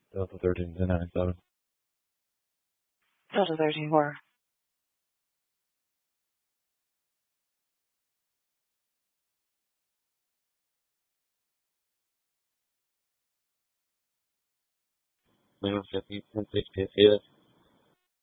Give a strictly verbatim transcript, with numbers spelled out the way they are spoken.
Delta thirteen ten ninety-seven. Delta thirteen four. Minimum fifty, ten sixty, see this?